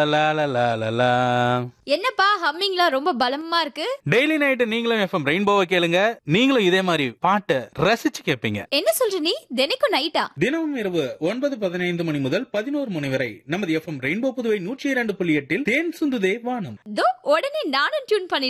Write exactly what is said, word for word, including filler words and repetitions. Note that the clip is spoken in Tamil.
லா லா லா லா லா. என்னப்பா ஹம்மிங்லாம் ரொம்ப பலமா இருக்கு? டெய்லி நைட் நீங்களும் எஃப்எம் ரெயின்போவை கேளுங்க. நீங்களும் இதே மாதிரி பாட்டை ரசிச்சு கேட்பீங்க. என்ன சொல்ற நீ? தினைக்கும் நைட்டா? தினமும் இரவு ஒன்பது பதினைந்து மணி முதல் பதினோரு மணி வரை நமது எஃப்எம் ரெயின்போ புதுவை நூற்றி இரண்டு புள்ளி எட்டில் தேன் சுந்துதே வானம். தோ உடனே நானும் டியூன் பண்ணி